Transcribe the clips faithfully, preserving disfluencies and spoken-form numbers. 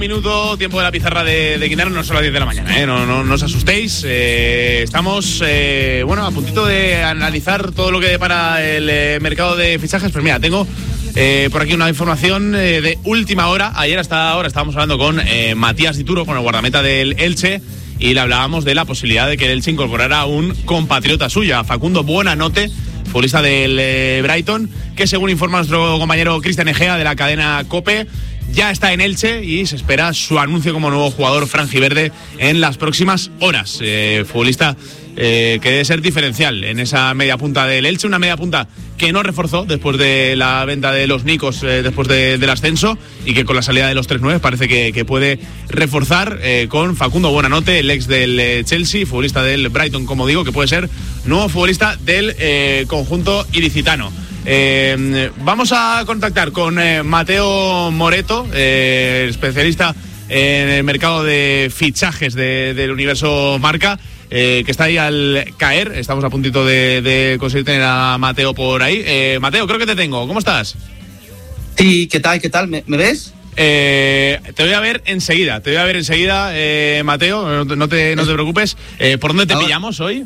Minuto, tiempo de la pizarra de, de Quintana, no son las diez de la mañana, ¿eh? no, no, no os asustéis. Eh, estamos, eh, bueno, a puntito de analizar todo lo que depara el eh, mercado de fichajes. Pues mira, tengo eh, por aquí una información eh, de última hora. Ayer hasta ahora estábamos hablando con eh, Matías Dituro, con el guardameta del Elche, y le hablábamos de la posibilidad de que el Elche incorporara a un compatriota suyo, a Facundo Buonanotte, futbolista del eh, Brighton, que según informa nuestro compañero Cristian Egea de la cadena COPE, ya está en Elche y se espera su anuncio como nuevo jugador franjiverde en las próximas horas. Eh, futbolista eh, que debe ser diferencial en esa media punta del Elche, una media punta que no reforzó después de la venta de los Nicos, eh, después de, del ascenso, y que con la salida de los tres nueve parece que, que puede reforzar eh, con Facundo Buonanotte, el ex del eh, Chelsea, futbolista del Brighton, como digo, que puede ser nuevo futbolista del eh, conjunto ilicitano. Eh, vamos a contactar con eh, Mateo Moreto, eh, especialista en el mercado de fichajes de, del universo Marca, eh, que está ahí al caer. Estamos a puntito de, de conseguir tener a Mateo por ahí. Eh, Mateo, creo que te tengo. ¿Cómo estás? Sí, ¿qué tal? ¿Qué tal? ¿Me, me ves? Eh, te voy a ver enseguida. Te voy a ver enseguida, eh, Mateo. No te, no te preocupes. Eh, ¿Por dónde te Ahora... pillamos hoy?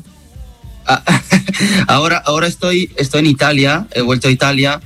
Ahora, ahora estoy, estoy en Italia, he vuelto a Italia,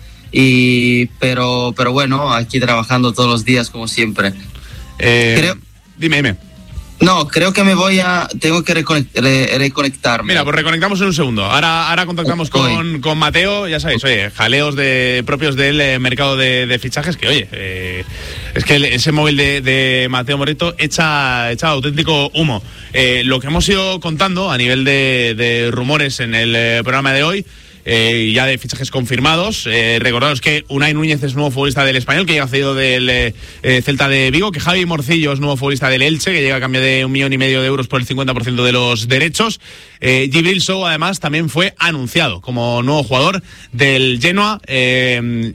y, pero, pero bueno, aquí trabajando todos los días como siempre. Eh, creo, dime, dime. No, creo que me voy a... Tengo que reconect, re, reconectarme. Mira, pues reconectamos en un segundo. Ahora, ahora contactamos con, con Mateo. Ya sabéis, oye, jaleos de, propios del eh, mercado de, de fichajes, que oye, eh, es que el, ese móvil de, de Mateo Moreto echa, echa auténtico humo. Eh, lo que hemos ido contando a nivel de, de rumores en el eh, programa de hoy, Eh, ya de fichajes confirmados. Eh, recordaros que Unai Núñez es nuevo futbolista del Español, que llega cedido del eh, Celta de Vigo, que Javi Morcillo es nuevo futbolista del Elche, que llega a cambio de un millón y medio de euros por el cincuenta por ciento de los derechos. Eh, Djibril Sow, además, también fue anunciado como nuevo jugador del Genoa. Eh,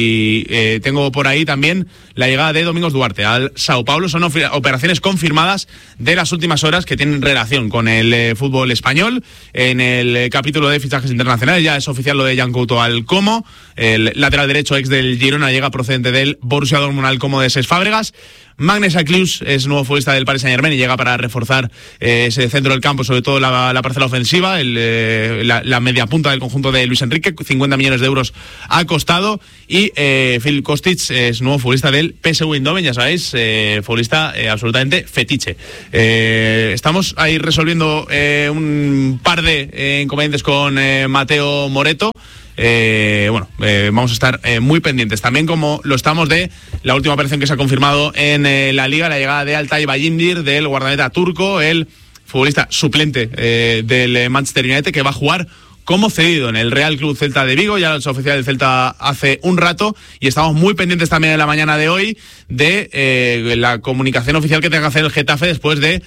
y eh, tengo por ahí también la llegada de Domingos Duarte al Sao Paulo. Son operaciones confirmadas de las últimas horas que tienen relación con el eh, fútbol español. En el eh, capítulo de fichajes internacionales ya es oficial lo de Jan Couto al Como. El lateral derecho ex del Girona llega procedente del Borussia Dortmund al Como de Cesc Fábregas. Magnus Aklius es nuevo futbolista del Paris Saint-Germain y llega para reforzar eh, ese centro del campo, sobre todo la, la parcela ofensiva, el, eh, la, la media punta del conjunto de Luis Enrique. cincuenta millones de euros ha costado. Y eh, Phil Kostic es nuevo futbolista del P S V Eindhoven, ya sabéis, eh, futbolista eh, absolutamente fetiche. Eh, estamos ahí resolviendo eh, un par de eh, inconvenientes con eh, Mateo Moreto. Eh, bueno, eh, vamos a estar eh, muy pendientes también, como lo estamos de la última operación que se ha confirmado en eh, la Liga, la llegada de Altay Bayindir, del guardameta turco, el futbolista suplente eh, del Manchester United, que va a jugar como cedido en el Real Club Celta de Vigo. Ya lo ha hecho oficial del Celta hace un rato, y estamos muy pendientes también en la mañana de hoy de eh, la comunicación oficial que tenga que hacer el Getafe después de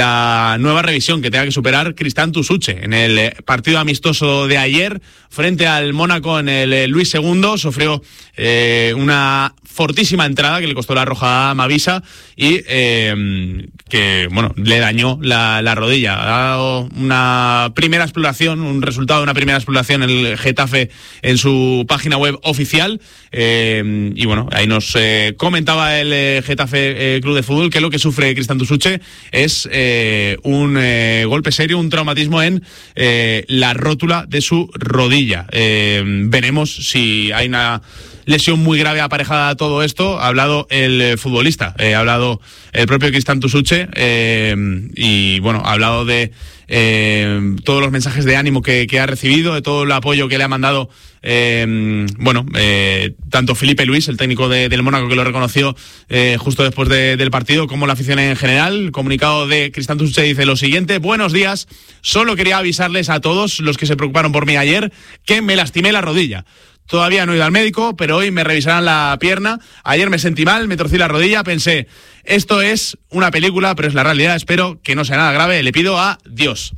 la nueva revisión que tenga que superar Cristán Tusuche. En el partido amistoso de ayer frente al Mónaco en el Luis segundo sufrió eh, una fortísima entrada que le costó la roja a Mavisa y eh, que bueno, le dañó la, la rodilla. Ha dado una primera exploración, un resultado de una primera exploración en el Getafe en su página web oficial, eh, y bueno, ahí nos eh, comentaba el eh, Getafe eh, Club de Fútbol que lo que sufre Cristán Tusuche es Eh, un eh, golpe serio, un traumatismo en eh, la rótula de su rodilla. Eh, veremos si hay una lesión muy grave aparejada a todo esto. Ha hablado el eh, futbolista, eh, ha hablado el propio Cristán Tusuche, eh, y bueno, ha hablado de eh, todos los mensajes de ánimo que, que ha recibido, de todo el apoyo que le ha mandado eh, bueno, eh, tanto Felipe Luis, el técnico de, del Mónaco, que lo reconoció eh, justo después de, del partido, como la afición en general. El comunicado de Cristán Tusuche dice lo siguiente: buenos días, solo quería avisarles a todos los que se preocuparon por mí ayer que me lastimé la rodilla. Todavía no he ido al médico, pero hoy me revisarán la pierna. Ayer me sentí mal, me torcí la rodilla, pensé, esto es una película, pero es la realidad, espero que no sea nada grave, le pido a Dios.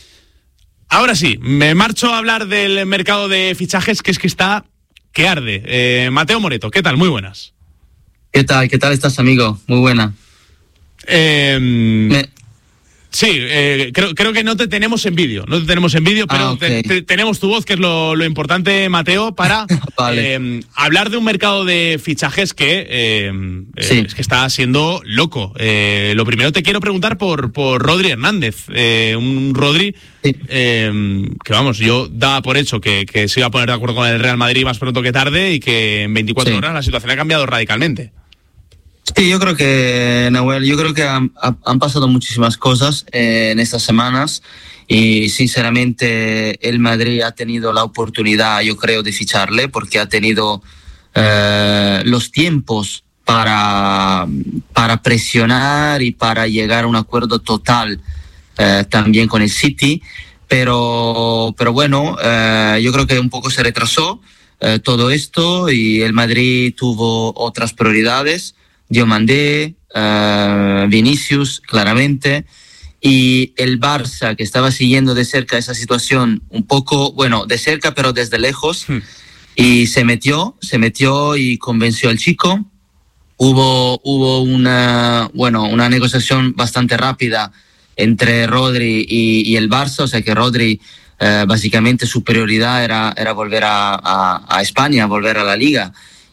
Ahora sí, me marcho a hablar del mercado de fichajes, que es que está que arde. Eh, Mateo Moreto, ¿qué tal? Muy buenas. ¿Qué tal? ¿Qué tal estás, amigo? Muy buena. Eh, me... Sí, eh, creo, creo que no te tenemos en vídeo, no te tenemos en vídeo, pero ah, okay. te, te, tenemos tu voz, que es lo, lo importante, Mateo, para vale. eh, hablar de un mercado de fichajes que, eh, sí. eh, es que está siendo loco. Eh, lo primero te quiero preguntar por, por Rodri Hernández, eh, un Rodri sí. eh, que vamos, yo daba por hecho que, que se iba a poner de acuerdo con el Real Madrid más pronto que tarde y que en veinticuatro sí. horas la situación ha cambiado radicalmente. Sí, yo creo que, Nahuel, yo creo que han, han pasado muchísimas cosas eh, en estas semanas y sinceramente el Madrid ha tenido la oportunidad, yo creo, de ficharle porque ha tenido eh, los tiempos para, para presionar y para llegar a un acuerdo total eh, también con el City, pero, pero bueno, eh, yo creo que un poco se retrasó eh, todo esto y el Madrid tuvo otras prioridades. Diomandé, uh, Vinicius, claramente, y el Barça, que estaba siguiendo de cerca esa situación, un poco, bueno, de cerca, pero desde lejos, hmm. y se metió, se metió y convenció al chico. Hubo, hubo una, bueno, una negociación bastante rápida entre Rodri y, y el Barça, o sea que Rodri, uh, básicamente su prioridad era, era volver a, a, a España, volver a la Liga.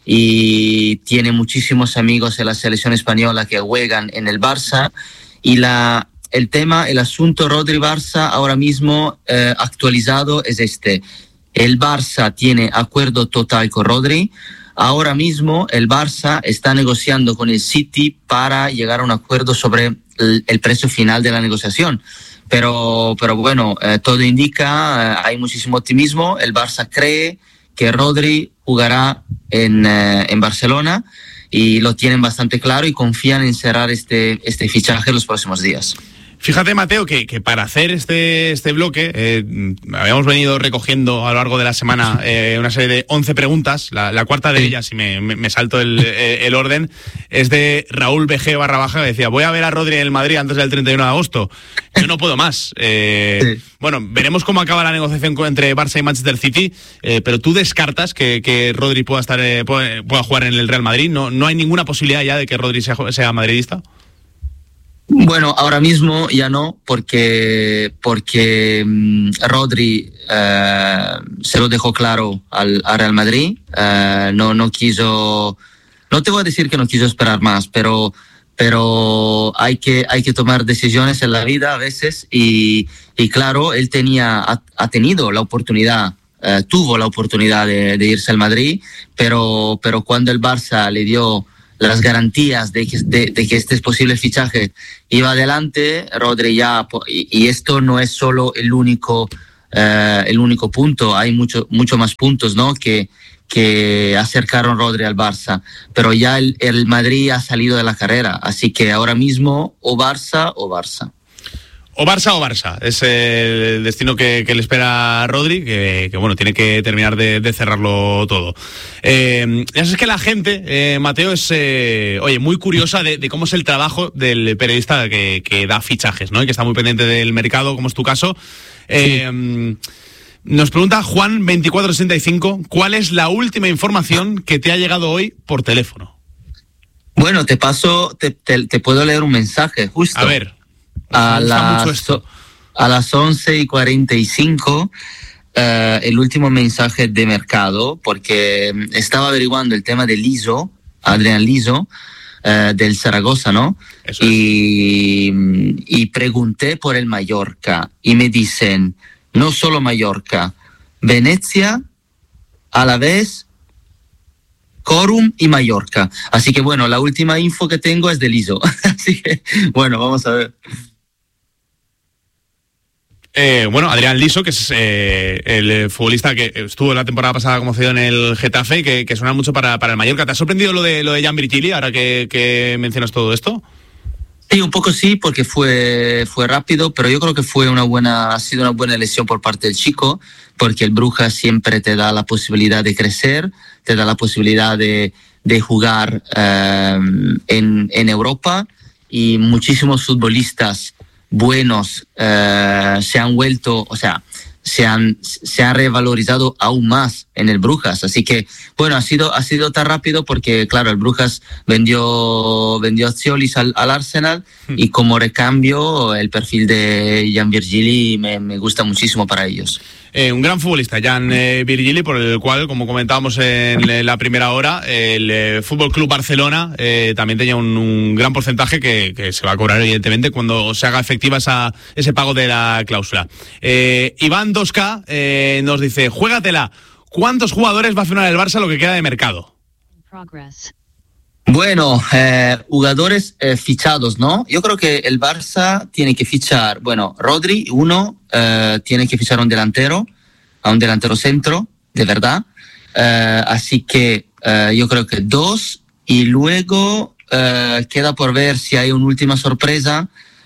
Y tiene muchísimos amigos en la selección española que juegan en el Barça y la, el tema, el asunto Rodri-Barça ahora mismo eh, actualizado es este. El Barça tiene acuerdo total con Rodri. Ahora mismo el Barça está negociando con el City para llegar a un acuerdo sobre el, el precio final de la negociación. Pero, pero bueno, eh, todo indica, eh, hay muchísimo optimismo. El Barça cree que Rodri jugará en, eh, en Barcelona y lo tienen bastante claro y confían en cerrar este, este fichaje en los próximos días. Fíjate, Mateo, que, que para hacer este, este bloque eh, habíamos venido recogiendo a lo largo de la semana eh, una serie de once preguntas. La, la cuarta de sí. ellas, si me, me, me salto el, el orden, es de Raúl B G barra baja, que decía, voy a ver a Rodri en el Madrid antes del treinta y uno de agosto. Yo no puedo más. Eh, sí. Bueno, veremos cómo acaba la negociación entre Barça y Manchester City, eh, pero tú descartas que, que Rodri pueda, estar, eh, pueda, pueda jugar en el Real Madrid. ¿No, no hay ninguna posibilidad ya de que Rodri sea, sea madridista? Bueno, ahora mismo ya no, porque, porque um, Rodri uh, se lo dejó claro al, al Real Madrid. Uh, no, no quiso, no te voy a decir que no quiso esperar más, pero, pero hay que, hay que tomar decisiones en la vida a veces y, y claro, él tenía, ha, ha tenido la oportunidad, uh, tuvo la oportunidad de, de irse al Madrid, pero, pero cuando el Barça le dio las garantías de que, de, de que este posible fichaje iba adelante, Rodri ya, y, y esto no es solo el único, uh, el único punto, hay mucho, mucho más puntos, ¿no? Que, que acercaron Rodri al Barça, pero ya el, el Madrid ha salido de la carrera, así que ahora mismo o Barça o Barça. O Barça o Barça, es el destino que, que le espera a Rodri, que, que bueno, tiene que terminar de, de cerrarlo todo. Eh, ya sabes que la gente, eh, Mateo, es eh, oye, muy curiosa de, de cómo es el trabajo del periodista que, que da fichajes, ¿no? Y que está muy pendiente del mercado, como es tu caso. Eh, sí. Nos pregunta Juan veinticuatro sesenta y cinco, ¿cuál es la última información que te ha llegado hoy por teléfono? Bueno, te paso, te, te, te puedo leer un mensaje, justo. A ver. A las, a las once y cuarenta y cinco, uh, el último mensaje de mercado, porque estaba averiguando el tema de Liso, Adrián Liso, uh, del Zaragoza, ¿no? Eso y, es. y pregunté por el Mallorca y me dicen, no solo Mallorca, Venecia, Alavés, Corum y Mallorca. Así que bueno, la última info que tengo es de Liso. Así que bueno, vamos a ver. Eh, bueno, Adrián Liso, que es eh, el futbolista que estuvo la temporada pasada como cedido en el Getafe y que, que suena mucho para, para el Mallorca. ¿Te ha sorprendido lo de lo de Jan Virgili, ahora que, que mencionas todo esto? Sí, un poco sí, porque fue, fue rápido, pero yo creo que fue una buena, ha sido una buena elección por parte del chico, porque el Brujas siempre te da la posibilidad de crecer, te da la posibilidad de, de jugar eh, en, en Europa, y muchísimos futbolistas buenos eh, se han vuelto, o sea, se han, se han revalorizado aún más en el Brujas. Así que, bueno, ha sido, ha sido tan rápido porque, claro, el Brujas vendió, vendió a Ziolis al, al Arsenal hmm. y como recambio el perfil de Jan Virgili me, me gusta muchísimo para ellos. Eh, un gran futbolista, Jan eh, Virgili, por el cual, como comentábamos en la primera hora, el eh, Fútbol Club Barcelona eh, también tenía un, un gran porcentaje que, que se va a cobrar, evidentemente, cuando se haga efectiva esa, ese pago de la cláusula. Eh, Iván dos K eh, nos dice, juégatela, ¿cuántos jugadores va a firmar el Barça lo que queda de mercado? Progress. Bueno, eh, jugadores eh, fichados, ¿no? Yo creo que el Barça tiene que fichar, bueno, Rodri, uno, eh, tiene que fichar un delantero, a un delantero centro, de verdad. Eh, así que eh, yo creo que dos, y luego eh, queda por ver si hay una última sorpresa,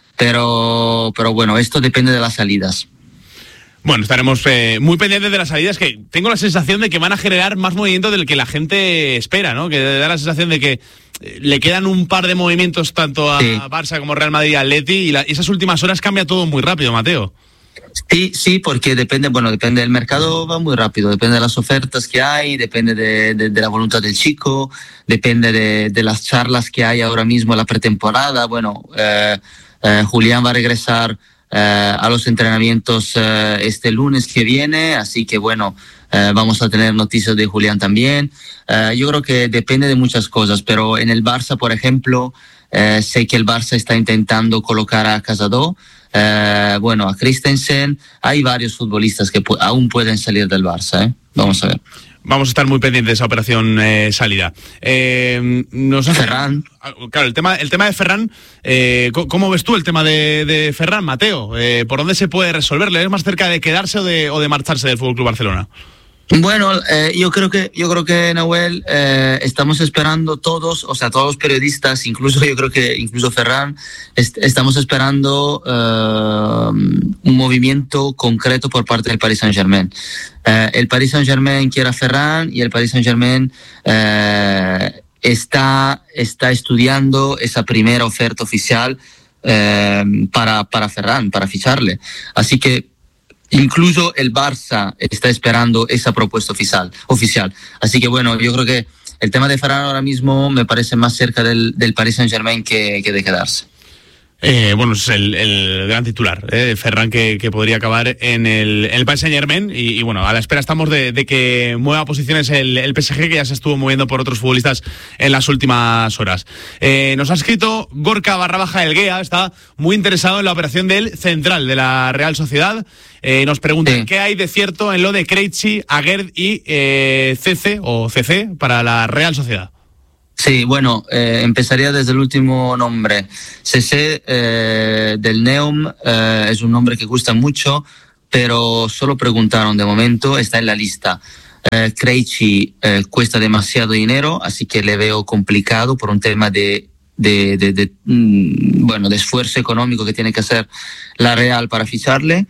pero, pero bueno, esto depende de las salidas. Bueno, estaremos eh, muy pendientes de las salidas, que tengo la sensación de que van a generar más movimiento del que la gente espera, ¿no? Que da la sensación de que eh, le quedan un par de movimientos tanto a sí. Barça como Real Madrid y Atleti, y la, esas últimas horas cambia todo muy rápido, Mateo. Sí, sí, porque depende, bueno, depende del mercado, va muy rápido, depende de las ofertas que hay, depende de, de, de la voluntad del chico, depende de, de las charlas que hay ahora mismo en la pretemporada. Bueno, eh, eh, Julián va a regresar Uh, a los entrenamientos uh, este lunes que viene, así que bueno, uh, vamos a tener noticias de Julián también. Uh, yo creo que depende de muchas cosas, pero en el Barça, por ejemplo, uh, sé que el Barça está intentando colocar a Casado, uh, bueno, a Christensen. Hay varios futbolistas que pu- aún pueden salir del Barça, ¿eh? Vamos a ver. Vamos a estar muy pendientes de esa operación eh, salida. Eh, nos hace... Ferran. Claro, el tema, el tema de Ferran, eh, ¿cómo ves tú el tema de, de Ferran, Mateo? Eh, ¿Por dónde se puede resolver? ¿Le ves más cerca de quedarse o de, o de marcharse del F C Barcelona? Bueno, eh, yo creo que yo creo que Nahuel eh, estamos esperando todos, o sea, todos los periodistas, incluso yo creo que incluso Ferran, est- estamos esperando uh, un movimiento concreto por parte del Paris Saint-Germain. Uh, el Paris Saint-Germain quiere a Ferran y el Paris Saint-Germain uh, está está estudiando esa primera oferta oficial uh, para para Ferran, para ficharle. Así que incluso el Barça está esperando esa propuesta oficial, oficial. Así que bueno, yo creo que el tema de Ferran ahora mismo me parece más cerca del, del Paris Saint-Germain que, que de quedarse. Eh, bueno, es el, el gran titular, eh, Ferran, que, que podría acabar en el, en el Paris Saint-Germain y, y bueno, a la espera estamos de, de que mueva posiciones el, el P S G, que ya se estuvo moviendo por otros futbolistas en las últimas horas. Eh, nos ha escrito Gorka barra baja Elguea, está muy interesado en la operación del central de la Real Sociedad. Eh, nos preguntan sí. qué hay de cierto en lo de Krejci, Aguerd y eh, C C o C C para la Real Sociedad. Sí, bueno, eh, empezaría desde el último nombre. C C eh, del Neum eh, es un nombre que gusta mucho, pero solo preguntaron de momento, está en la lista. Eh, Krejci eh, cuesta demasiado dinero, así que le veo complicado por un tema de, de, de, de, mm, bueno, de esfuerzo económico que tiene que hacer la Real para ficharle.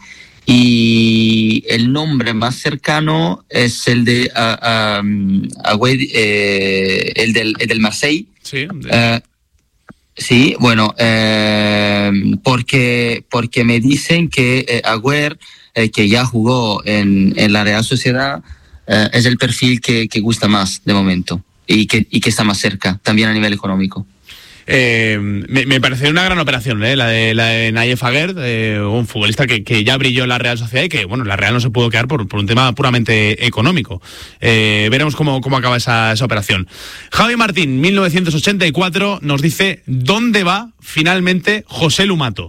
Y el nombre más cercano es el de uh, um, Agüed, eh, el del, el del Marseille. Sí, uh, sí bueno, eh, porque, porque me dicen que eh, Agüer, eh, que ya jugó en, en la Real Sociedad, eh, es el perfil que, que gusta más de momento y que, y que está más cerca, también a nivel económico. Eh, me, me pareció una gran operación, ¿eh? la de, la de Nayef Aguerd, eh, un futbolista que, que ya brilló en la Real Sociedad y que, bueno, la Real no se pudo quedar por, por un tema puramente económico. Eh, veremos cómo, cómo acaba esa, esa operación. Javi Martín, mil novecientos ochenta y cuatro, nos dice, ¿dónde va finalmente José Lu Mato?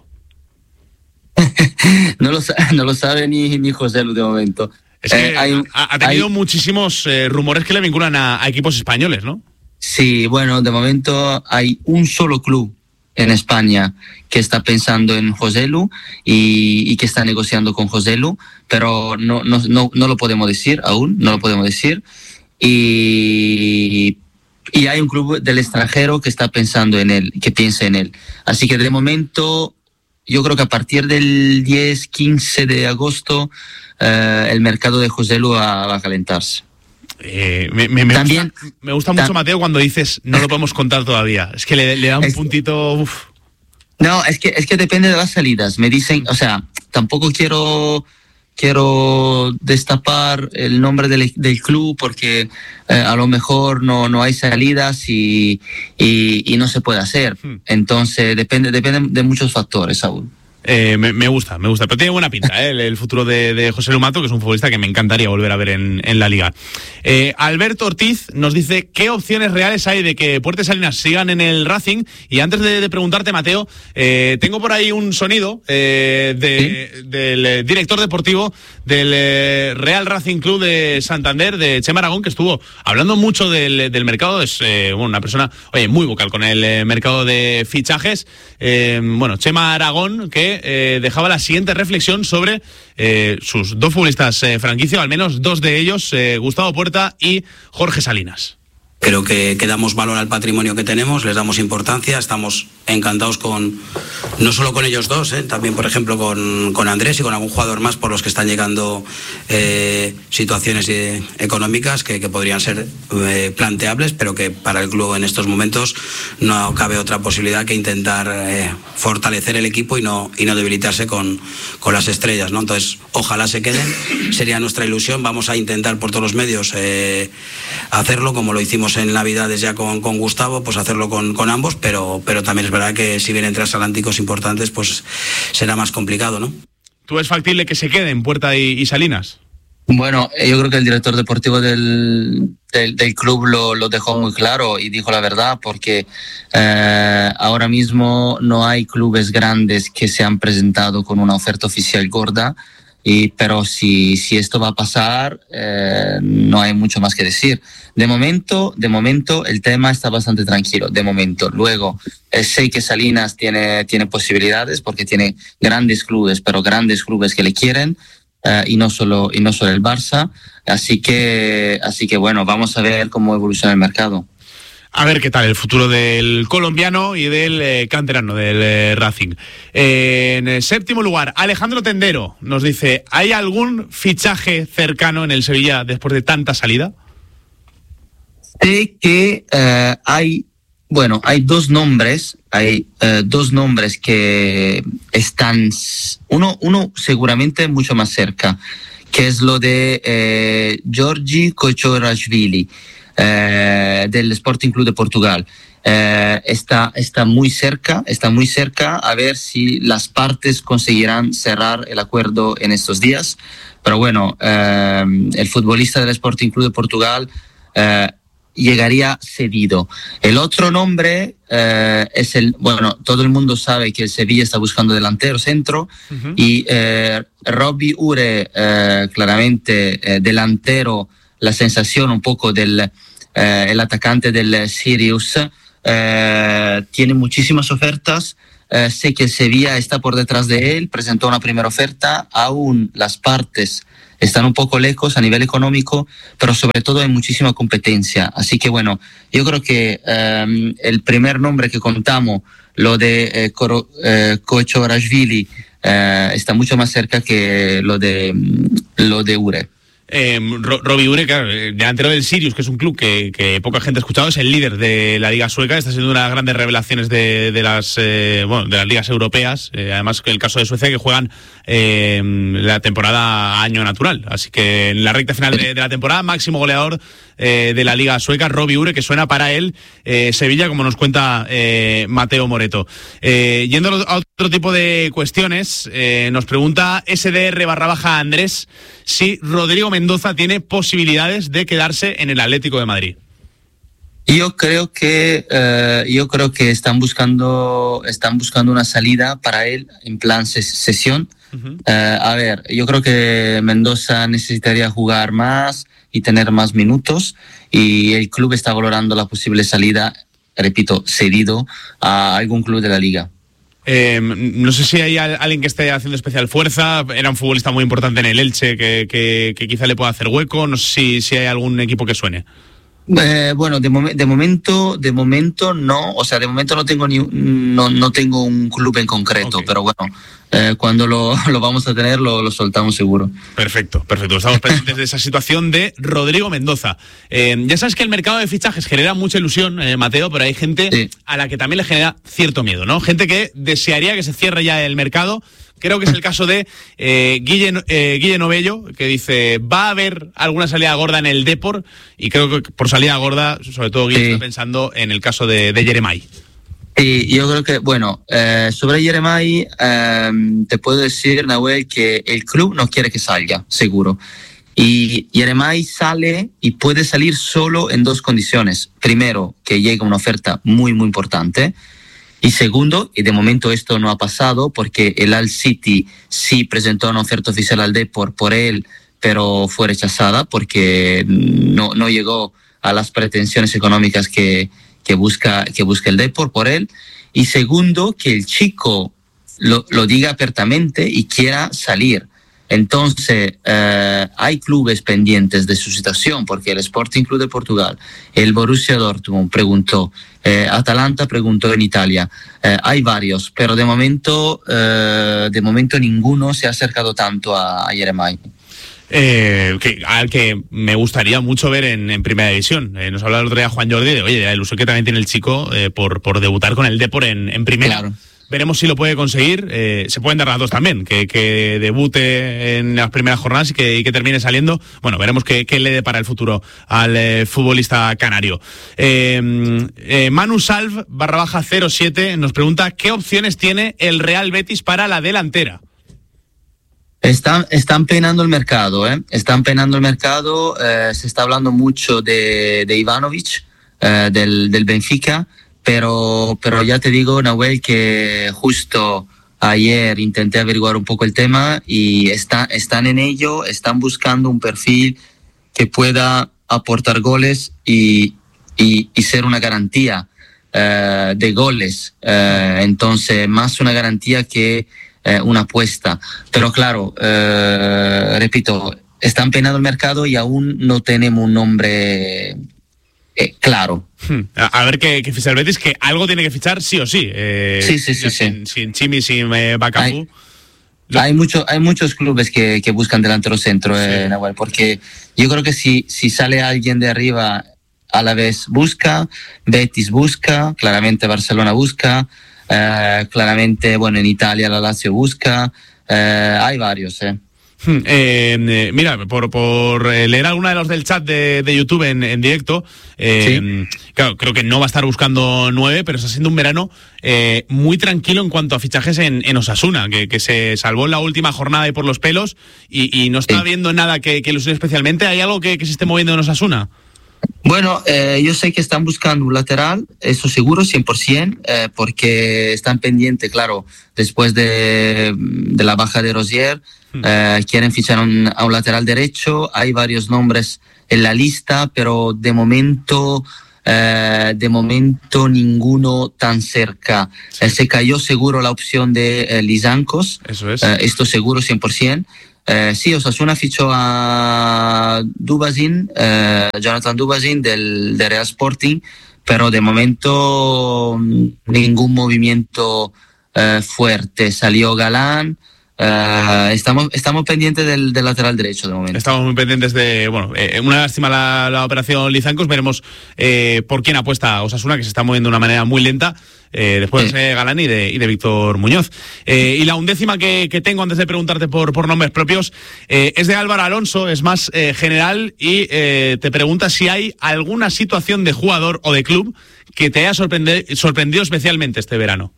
no, lo, no lo sabe ni, ni José Lu de momento. Es que eh, hay, ha, ha tenido hay... muchísimos eh, rumores que le vinculan a, a equipos españoles, ¿no? Sí, bueno, de momento hay un solo club en España que está pensando en José Lu y, y que está negociando con José Lu, pero no, no, no, no lo podemos decir aún, no lo podemos decir. Y, y hay un club del extranjero que está pensando en él, que piensa en él. Así que de momento, yo creo que a partir del diez, quince de agosto, eh, el mercado de José Lu va, va a calentarse. Eh, me, me, me, También, gusta, me gusta mucho, Mateo, cuando dices no lo podemos contar todavía. Es que le, le da un es, puntito. Uf. No, es que es que depende de las salidas. Me dicen, o sea, tampoco quiero quiero destapar el nombre del, del club porque eh, a lo mejor no, no hay salidas y, y, y no se puede hacer. Entonces depende, depende de muchos factores, Saúl. Eh, me, me gusta, me gusta, pero tiene buena pinta ¿eh? el, el futuro de, de José Lu Mato, que es un futbolista que me encantaría volver a ver en, en la Liga. Eh, Alberto Ortiz nos dice qué opciones reales hay de que Puerta Salinas sigan en el Racing. Y antes de, de preguntarte, Mateo, eh, tengo por ahí un sonido eh, de, ¿Sí? del eh, director deportivo del eh, Real Racing Club de Santander, de Chema Aragón, que estuvo hablando mucho del, del mercado. Es eh, bueno, una persona oye, muy vocal con el eh, mercado de fichajes. Eh, bueno, Chema Aragón, que Eh, dejaba la siguiente reflexión sobre eh, sus dos futbolistas eh, franquicia, o al menos dos de ellos, eh, Gustavo Puerta y Jorge Salinas. Creo que, que damos valor al patrimonio que tenemos, les damos importancia, estamos encantados con no solo con ellos dos, eh, también por ejemplo con, con Andrés y con algún jugador más por los que están llegando eh, situaciones eh, económicas que, que podrían ser eh, planteables, pero que para el club en estos momentos no cabe otra posibilidad que intentar eh, fortalecer el equipo y no, y no debilitarse con, con las estrellas, ¿no? Entonces ojalá se queden, sería nuestra ilusión, vamos a intentar por todos los medios eh, hacerlo como lo hicimos en Navidades ya con, con Gustavo, pues hacerlo con, con ambos, pero, pero también es verdad que si vienen transatlánticos importantes, pues será más complicado, ¿no? ¿Tú ves factible que se queden Puerta y, y Salinas? Bueno, yo creo que el director deportivo del, del, del club lo, lo dejó muy claro y dijo la verdad, porque eh, ahora mismo no hay clubes grandes que se han presentado con una oferta oficial gorda. Y, pero si, si esto va a pasar, eh, no hay mucho más que decir. De momento, de momento el tema está bastante tranquilo, de momento. Luego, eh, sé que Salinas tiene, tiene posibilidades porque tiene grandes clubes, pero grandes clubes que le quieren, eh, y no solo, y no solo el Barça. Así que, así que bueno, vamos a ver cómo evoluciona el mercado. A ver qué tal el futuro del colombiano y del eh, canterano del eh, Racing. Eh, en el séptimo lugar, Alejandro Tendero nos dice, ¿hay algún fichaje cercano en el Sevilla después de tanta salida? Sé que eh, hay, bueno, hay dos nombres, hay eh, dos nombres que están, uno, uno seguramente mucho más cerca, que es lo de eh, Giorgi Kochorashvili. Eh, del Sporting Club de Portugal. Eh, está, está muy cerca, está muy cerca a ver si las partes conseguirán cerrar el acuerdo en estos días. Pero bueno, eh, el futbolista del Sporting Club de Portugal eh, llegaría cedido. El otro nombre eh, es el, bueno, todo el mundo sabe que el Sevilla está buscando delantero centro, uh-huh. y eh, Robbie Ure, eh, claramente eh, delantero, la sensación un poco del eh, el atacante del Sirius, eh, tiene muchísimas ofertas. Eh, sé que el Sevilla está por detrás de él, presentó una primera oferta, aún las partes están un poco lejos a nivel económico, pero sobre todo hay muchísima competencia. Así que bueno, yo creo que eh, el primer nombre que contamos, lo de eh, Koro, eh, Kochorashvili, eh, está mucho más cerca que lo de, lo de Ure. Eh, Robbie Ure, claro, delantero del Sirius, que es un club que, que poca gente ha escuchado, es el líder de la Liga Sueca, está siendo una de las grandes revelaciones de, de las eh, bueno, de las ligas europeas, eh, además que el caso de Suecia, que juegan eh, la temporada año natural, así que en la recta final de, de la temporada, máximo goleador eh, de la Liga Sueca, Robbie Ure, que suena para él eh, Sevilla, como nos cuenta eh, Mateo Moreto. Eh, yendo a otro tipo de cuestiones, eh, nos pregunta S D R barra baja Andrés si Rodrigo Mendoza tiene posibilidades de quedarse en el Atlético de Madrid. Yo creo que uh, yo creo que están buscando están buscando una salida para él en plan sesión. Uh-huh. Uh, a ver, yo creo que Mendoza necesitaría jugar más y tener más minutos, y el club está valorando la posible salida, repito, cedido a algún club de la liga. Eh, no sé si hay alguien que esté haciendo especial fuerza. Era un futbolista muy importante en el Elche que, que, que quizá le pueda hacer hueco. No sé si, si hay algún equipo que suene. Eh, bueno, de, mom- de momento, de momento no, o sea, de momento no tengo ni no, no tengo un club en concreto, okay. Pero bueno, eh, cuando lo, lo vamos a tener lo, lo soltamos seguro. Perfecto, perfecto. Estamos pendientes de esa situación de Rodrigo Mendoza. Eh, ya sabes que el mercado de fichajes genera mucha ilusión, eh, Mateo, pero hay gente sí. a la que también le genera cierto miedo, ¿no? Gente que desearía que se cierre ya el mercado, creo que es el caso de eh, Guille, eh, Guille Novello, que dice, va a haber alguna salida gorda en el Depor, y creo que por salida gorda, sobre todo Guille sí. está pensando en el caso de, de Yeremay. Sí, yo creo que, bueno, eh, sobre Yeremay, eh, te puedo decir, Nahuel, que el club no quiere que salga, seguro. Y Yeremay sale y puede salir solo en dos condiciones. Primero, que llega una oferta muy, muy importante. Y segundo, y de momento esto no ha pasado, porque el Al City sí presentó una oferta oficial al Depor por él, pero fue rechazada porque no, no llegó a las pretensiones económicas que, que, busca, que busca el Depor por él. Y segundo, que el chico lo, lo diga abiertamente y quiera salir. Entonces, eh, hay clubes pendientes de su situación, porque el Sporting Club de Portugal, el Borussia Dortmund preguntó, eh, Atalanta preguntó en Italia, eh, hay varios, pero de momento, eh, de momento ninguno se ha acercado tanto a, a Yeremay. Eh, que, al que me gustaría mucho ver en, en Primera División. Eh, nos hablaba el otro día Juan Jordi de, oye, la ilusión que también tiene el chico eh, por, por debutar con el Depor en, en Primera. Claro. Veremos si lo puede conseguir. Eh, se pueden dar las dos también, que, que debute en las primeras jornadas y que, y que termine saliendo. Bueno, veremos qué, qué le depara el futuro al eh, futbolista canario. Eh, eh, Manu Salv, barra baja cero siete, nos pregunta qué opciones tiene el Real Betis para la delantera. Están, están penando el mercado, ¿eh? Están penando el mercado. Eh, se está hablando mucho de, de Ivanovic, eh, del, del Benfica. Pero, pero ya te digo, Nahuel, que justo ayer intenté averiguar un poco el tema y está, están en ello, están buscando un perfil que pueda aportar goles y, y, y ser una garantía uh, de goles. Uh, entonces, más una garantía que uh, una apuesta. Pero claro, uh, repito, están penando el mercado y aún no tenemos un nombre... Eh, claro. Hmm. A, a ver qué, qué ficha el Betis, que algo tiene que fichar sí o sí. Eh, sí, sí, sí. Sin, sí. sin Chimi, sin eh, Bakambu. Hay, Lo... hay, mucho, hay muchos clubes que, que buscan delantero centro, sí. eh, Nahuel, porque yo creo que si, si sale alguien de arriba, a la vez busca, Betis busca, claramente Barcelona busca, eh, claramente, bueno, en Italia la Lazio busca, eh, hay varios, eh. Eh, eh, mira, por, por eh, leer alguna de los del chat de, de YouTube en, en directo, eh, sí. claro, creo que no va a estar buscando nueve, pero está siendo un verano eh, muy tranquilo en cuanto a fichajes en, en Osasuna, que, que se salvó en la última jornada y por los pelos y, y no está sí. viendo nada que, que ilusione especialmente. ¿Hay algo que, que se esté moviendo en Osasuna? Bueno, eh, yo sé que están buscando un lateral, eso seguro, cien por ciento, eh, porque están pendientes, claro, después de, de la baja de Rosier, hmm. eh, quieren fichar un, a un lateral derecho. Hay varios nombres en la lista, pero de momento, eh, de momento ninguno tan cerca. Sí. Eh, se cayó seguro la opción de eh, Lizancos, eso es. Eh, esto seguro, cien por ciento. Eh, sí, Osasuna fichó a Dubazin, eh, Jonathan Dubazin del, del Real Sporting, pero de momento ningún movimiento eh, fuerte. Salió Galán. Uh, estamos estamos pendientes del, del lateral derecho de momento. Estamos muy pendientes de, bueno, eh, una lástima la, la operación Lizancos. Veremos eh, por quién apuesta Osasuna, que se está moviendo de una manera muy lenta, eh, después de Galán y de, y de Víctor Muñoz. Eh, y la undécima que, que tengo antes de preguntarte por, por nombres propios eh, es de Álvaro Alonso, es más eh, general, y eh, te pregunta si hay alguna situación de jugador o de club que te haya sorprendido, sorprendido especialmente este verano.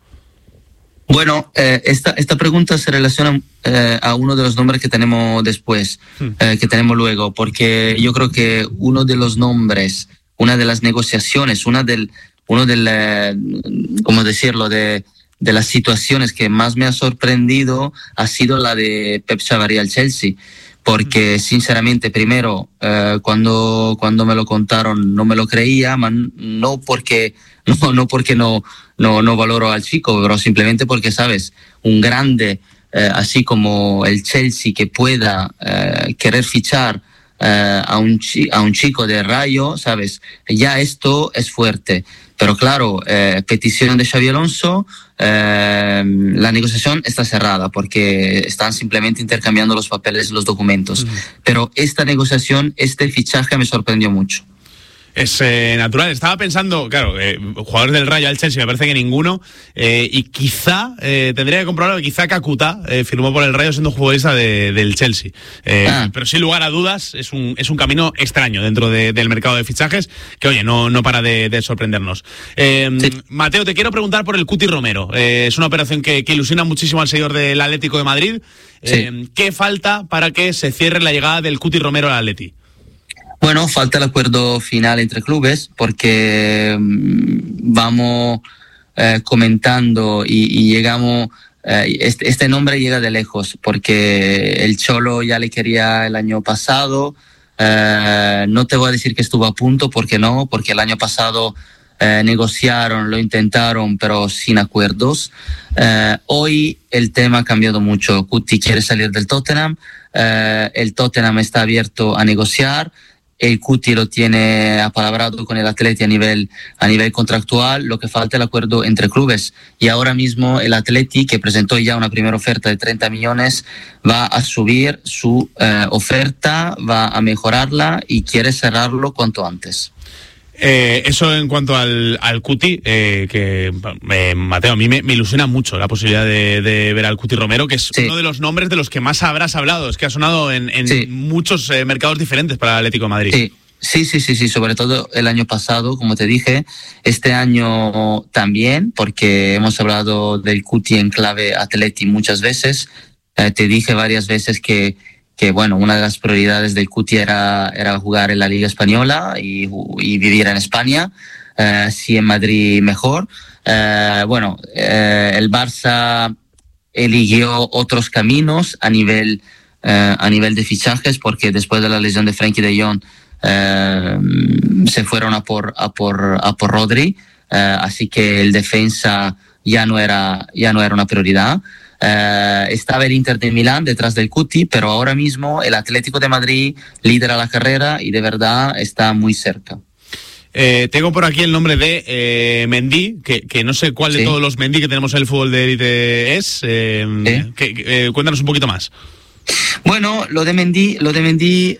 Bueno, eh, esta, esta pregunta se relaciona eh, a uno de los nombres que tenemos después, eh, que tenemos luego, porque yo creo que uno de los nombres, una de las negociaciones, una del, uno del, eh, ¿cómo decirlo?, de, de las situaciones que más me ha sorprendido ha sido la de Pep Chavarri al Chelsea, porque sinceramente, primero, eh, cuando, cuando me lo contaron no me lo creía, man, no porque... No, no porque no, no, no valoro al chico, pero simplemente porque, sabes, un grande eh, así como el Chelsea que pueda eh, querer fichar eh, a, un chi- a un chico de Rayo, sabes, ya esto es fuerte. Pero claro, eh, petición de Xabi Alonso, eh, la negociación está cerrada porque están simplemente intercambiando los papeles y los documentos. Uh-huh. Pero esta negociación, este fichaje me sorprendió mucho. es eh, natural. Estaba pensando, claro, eh, jugadores del Rayo al Chelsea, me parece que ninguno, eh, y quizá, eh, tendría que comprobarlo, que quizá Kakuta eh, firmó por el Rayo siendo futbolista de, del Chelsea. Eh, ah. Pero sin lugar a dudas, es un, es un camino extraño dentro de, del mercado de fichajes, que oye, no, no para de, de sorprendernos. Eh, sí. Mateo, te quiero preguntar por el Cuti Romero. Eh, es una operación que, que ilusiona muchísimo al seguidor del Atlético de Madrid. Eh, sí. ¿Qué falta para que se cierre la llegada del Cuti Romero al Atleti? Bueno, falta el acuerdo final entre clubes porque um, vamos eh, comentando y, y llegamos, eh, este, este nombre llega de lejos porque el Cholo ya le quería el año pasado, eh, no te voy a decir que estuvo a punto, porque no, porque el año pasado eh, negociaron, lo intentaron, pero sin acuerdos. Eh, hoy el tema ha cambiado mucho, Cuti quiere salir del Tottenham, eh, el Tottenham está abierto a negociar. El Cuti lo tiene apalabrado con el Atleti a nivel, a nivel contractual, lo que falta es el acuerdo entre clubes. Y ahora mismo el Atleti, que presentó ya una primera oferta de treinta millones, va a subir su eh, oferta, va a mejorarla y quiere cerrarlo cuanto antes. Eh, eso en cuanto al, al Cuti, eh, que eh, Mateo, a mí me, me ilusiona mucho la posibilidad de, de ver al Cuti Romero, que es sí. uno de los nombres de los que más habrás hablado, es que ha sonado en, en sí. muchos eh, mercados diferentes para el Atlético de Madrid. Sí. Sí, sí, sí, sí, sobre todo el año pasado, como te dije, este año también, porque hemos hablado del Cuti en clave Atleti muchas veces. Eh, te dije varias veces que que bueno, una de las prioridades del Cuti era, era jugar en la Liga Española y, y vivir en España, eh, si en Madrid mejor. Eh, bueno, eh, el Barça eligió otros caminos a nivel, eh, a nivel de fichajes, porque después de la lesión de Frenkie de Jong eh, se fueron a por, a por, a por Rodri, eh, así que el defensa ya no era, ya no era una prioridad. Uh, estaba el Inter de Milán detrás del Cuti, pero ahora mismo el Atlético de Madrid lidera la carrera y de verdad está muy cerca. Eh, tengo por aquí el nombre de eh, Mendy, que, que no sé cuál de sí. todos los Mendy que tenemos en el fútbol de élite es. Eh, ¿Sí? que, que, eh, cuéntanos un poquito más. Bueno, lo de Mendy, lo de Mendy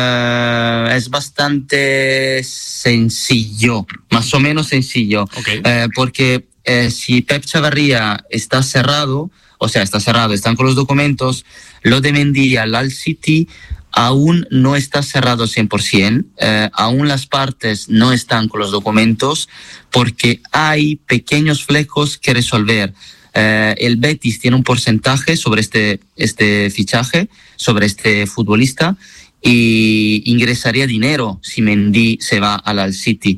uh, es bastante sencillo, más o menos sencillo, okay. uh, porque uh, si Pep Chavarría está cerrado, o sea, está cerrado, están con los documentos, lo de Mendy al Al City aún no está cerrado cien por ciento, eh, aún las partes no están con los documentos porque hay pequeños flecos que resolver. Eh, el Betis tiene un porcentaje sobre este, este fichaje, sobre este futbolista, y ingresaría dinero si Mendy se va al Al City.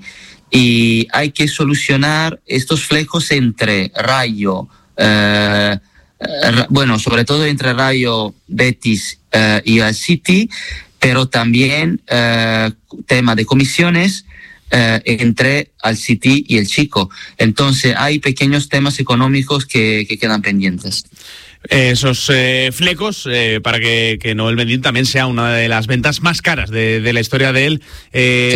Y hay que solucionar estos flecos entre Rayo, eh, bueno, sobre todo entre Rayo, Betis uh, y Al City, pero también uh, tema de comisiones uh, entre Al City y el Chico. Entonces hay pequeños temas económicos que, que quedan pendientes. Esos eh, flecos eh, para que, que Noel Mendy también sea una de las ventas más caras de, de la historia de él. Eh,